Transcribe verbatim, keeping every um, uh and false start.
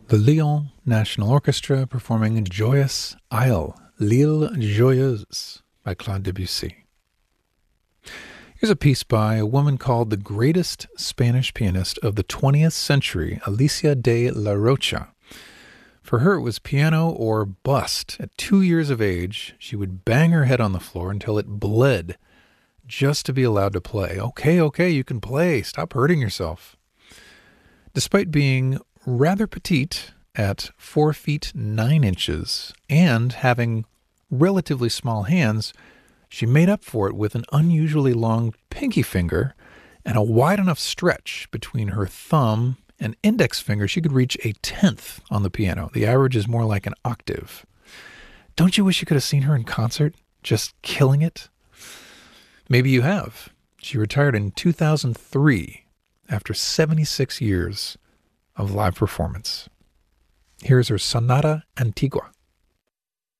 The Lyon National Orchestra performing Joyous Isle, L'Île Joyeuse by Claude Debussy. Here's a piece by a woman called the greatest Spanish pianist of the twentieth century, Alicia de la Rocha. For her, it was piano or bust. At two years of age, she would bang her head on the floor until it bled just to be allowed to play. Okay, okay, you can play. Stop hurting yourself. Despite being rather petite at four feet nine inches and having relatively small hands, she made up for it with an unusually long pinky finger and a wide enough stretch between her thumb and index finger. She could reach a tenth on the piano. The average is more like an octave. Don't you wish you could have seen her in concert, just killing it? Maybe you have. She retired in two thousand three after seventy-six years of live performance. Here's her Sonata Antigua.